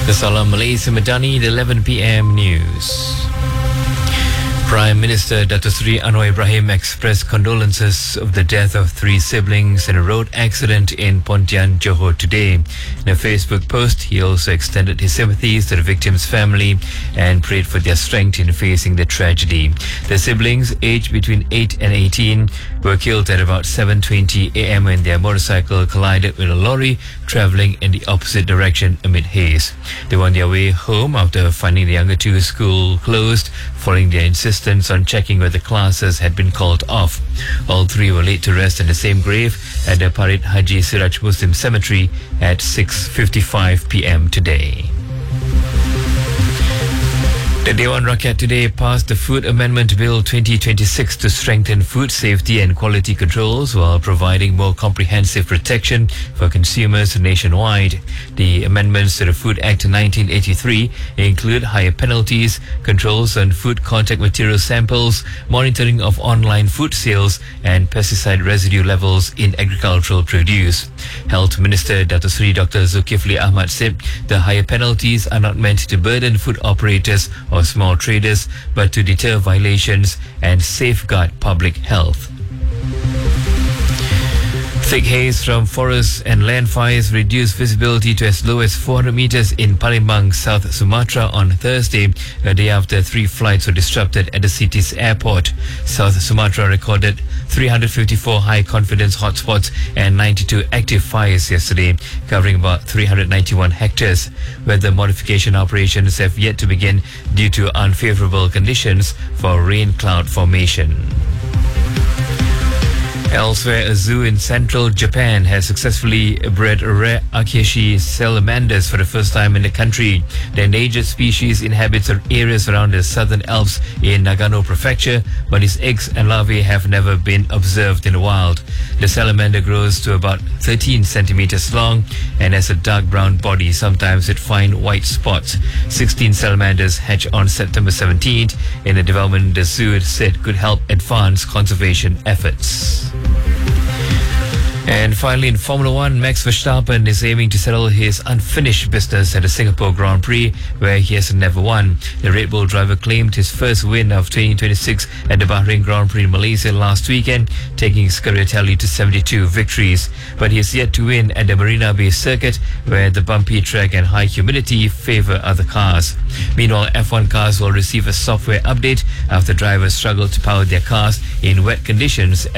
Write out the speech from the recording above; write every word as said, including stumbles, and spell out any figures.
Salam Malaysia Madani, the eleven p m news. Prime Minister Dato Sri Anwar Ibrahim expressed condolences of the death of three siblings in a road accident in Pontian, Johor today. In a Facebook post, he also extended his sympathies to the victims' family and prayed for their strength in facing the tragedy. The siblings, aged between eight and eighteen, were killed at about seven twenty a m when their motorcycle collided with a lorry travelling in the opposite direction amid haze. They were on their way home after finding the younger two school closed, following their insistence on checking whether classes had been called off. All three were laid to rest in the same grave at the Parit Haji Siraj Muslim Cemetery at six fifty-five p m today. The Dewan Rakyat today passed the Food Amendment Bill twenty twenty-six to strengthen food safety and quality controls while providing more comprehensive protection for consumers nationwide. The amendments to the Food Act nineteen eighty-three include higher penalties, controls on food contact material samples, monitoring of online food sales, and pesticide residue levels in agricultural produce. Health Minister Dato Sri Doctor Zulkifli Ahmad said the higher penalties are not meant to burden food operators or small traders, but to deter violations and safeguard public health. Thick haze from forests and land fires reduced visibility to as low as four hundred meters in Palembang, South Sumatra on Thursday, a day after three flights were disrupted at the city's airport. South Sumatra recorded three hundred fifty-four high-confidence hotspots and ninety-two active fires yesterday, covering about three hundred ninety-one hectares. Weather modification operations have yet to begin due to unfavorable conditions for rain cloud formation. Elsewhere, a zoo in central Japan has successfully bred rare Akeshi salamanders for the first time in the country. The endangered species inhabits areas around the southern Alps in Nagano Prefecture, but its eggs and larvae have never been observed in the wild. The salamander grows to about thirteen centimeters long and has a dark brown body, sometimes with fine white spots. sixteen salamanders hatch on September seventeenth in a development the zoo said could help advance conservation efforts. And finally, in Formula One, Max Verstappen is aiming to settle his unfinished business at the Singapore Grand Prix, where he has never won. The Red Bull driver claimed his first win of twenty twenty-six at the Bahrain Grand Prix in Malaysia last weekend, taking his career tally to seventy-two victories. But he has yet to win at the Marina Bay Circuit, where the bumpy track and high humidity favour other cars. Meanwhile, F one cars will receive a software update after drivers struggled to power their cars in wet conditions